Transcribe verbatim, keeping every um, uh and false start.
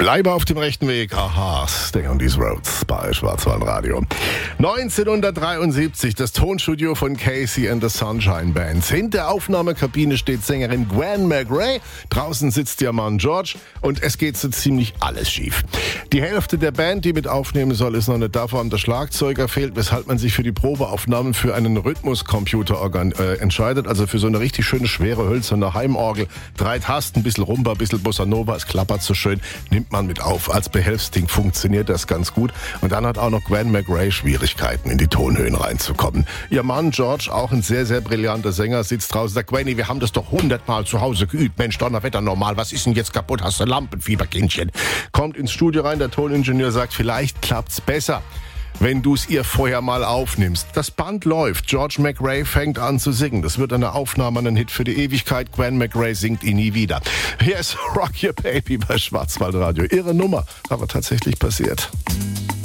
Bleibe auf dem rechten Weg. Aha, stay on these roads bei Schwarzwaldradio. neunzehnhundertdreiundsiebzig, das Tonstudio von Casey and the Sunshine Band. Hinter der Aufnahmekabine steht Sängerin Gwen McRae. Draußen sitzt ihr Mann George und es geht so ziemlich alles schief. Die Hälfte der Band, die mit aufnehmen soll, ist noch nicht da, vor allem der Schlagzeuger fehlt, weshalb man sich für die Probeaufnahmen für einen Rhythmuscomputer organ- äh, entscheidet. Also für so eine richtig schöne, schwere, hölzerne Heimorgel. Drei Tasten, ein bisschen Rumba, ein bisschen Bossa Nova, es klappert so schön, nimmt man mit auf. Als Behelfsding funktioniert das ganz gut. Und dann hat auch noch Gwen McRae Schwierigkeiten, in die Tonhöhen reinzukommen. Ihr Mann George, auch ein sehr, sehr brillanter Sänger, sitzt draußen und sagt, Gwenny, wir haben das doch hundertmal zu Hause geübt. Mensch, Donnerwetter normal, was ist denn jetzt kaputt? Hast du Lampenfieber, Kindchen? Kommt ins Studio rein, der Toningenieur sagt, vielleicht klappt's besser, wenn du es ihr vorher mal aufnimmst. Das Band läuft. George McRae fängt an zu singen. Das wird eine Aufnahme, ein Hit für die Ewigkeit. Gwen McRae singt ihn nie wieder. Hier ist Rock Your Baby bei Schwarzwaldradio. Ihre Nummer, aber tatsächlich passiert.